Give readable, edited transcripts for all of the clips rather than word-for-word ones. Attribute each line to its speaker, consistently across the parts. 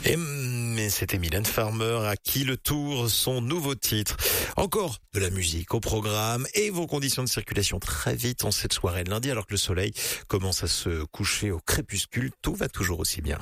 Speaker 1: Mais c'était Mylène Farmer à qui le tour, son nouveau titre. Encore de la musique au programme et vos conditions de circulation très vite en cette soirée de lundi alors que le soleil commence à se coucher au crépuscule. Tout va toujours aussi bien.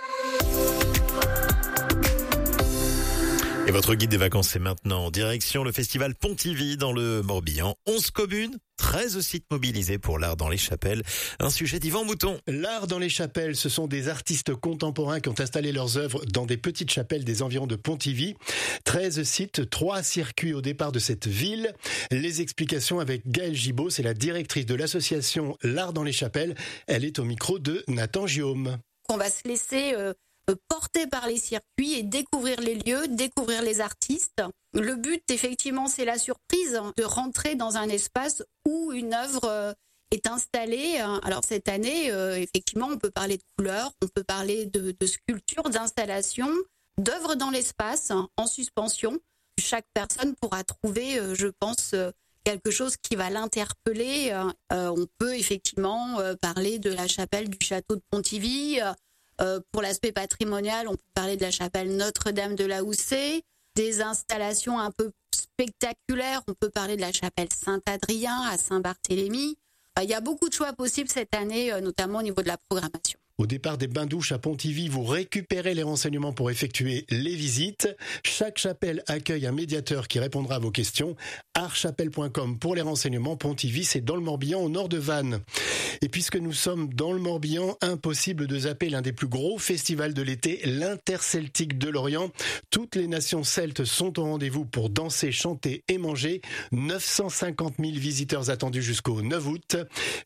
Speaker 1: Et votre guide des vacances est maintenant en direction le festival Pontivy dans le Morbihan. 11 communes, 13 sites mobilisés pour l'art dans les chapelles. Un sujet d'Yvan Mouton.
Speaker 2: L'art dans les chapelles, ce sont des artistes contemporains qui ont installé leurs œuvres dans des petites chapelles des environs de Pontivy. 13 sites, 3 circuits au départ de cette ville. Les explications avec Gaëlle Gibaud, c'est la directrice de l'association L'art dans les chapelles. Elle est au micro de Nathan Giaume.
Speaker 3: On va se laisser porter par les circuits et découvrir les lieux, découvrir les artistes. Le but, effectivement, c'est la surprise de rentrer dans un espace où une œuvre est installée. Alors cette année, effectivement, on peut parler de couleurs, on peut parler de sculptures, d'installations, d'œuvres dans l'espace, en suspension. Chaque personne pourra trouver, je pense, quelque chose qui va l'interpeller. On peut effectivement parler de la chapelle du château de Pontivy. Pour l'aspect patrimonial, on peut parler de la chapelle Notre-Dame de la Houssée, des installations un peu spectaculaires, on peut parler de la chapelle Saint-Adrien à Saint-Barthélemy. Il y a beaucoup de choix possibles cette année, notamment au niveau de la programmation.
Speaker 2: Au départ des bains-douches à Pontivy, vous récupérez les renseignements pour effectuer les visites. Chaque chapelle accueille un médiateur qui répondra à vos questions. artchapelle.com pour les renseignements. Pontivy, c'est dans le Morbihan, au nord de Vannes. Et puisque nous sommes dans le Morbihan, impossible de zapper l'un des plus gros festivals de l'été, l'Interceltique de Lorient. Toutes les nations celtes sont au rendez-vous pour danser, chanter et manger. 950 000 visiteurs attendus jusqu'au 9 août.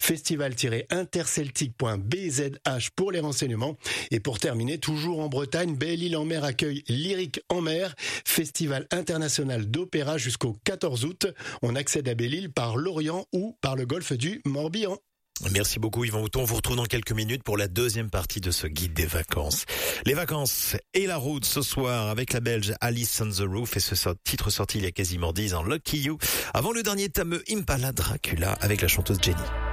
Speaker 2: Festival-interceltique.bzh pour les renseignements. Et pour terminer, toujours en Bretagne, Belle-Île-en-Mer accueille Lyrique en mer, festival international d'opéra jusqu'au 14 août. On accède à Belle-Île par l'Orient ou par le golfe du Morbihan.
Speaker 1: Merci beaucoup Yvan Mouton. On vous retrouve dans quelques minutes pour la deuxième partie de ce guide des vacances. Les vacances et la route ce soir avec la Belge Alice on the Roof et ce titre sorti il y a quasiment 10 ans, Lucky You. Avant le dernier Tame Impala Dracula avec la chanteuse Jenny.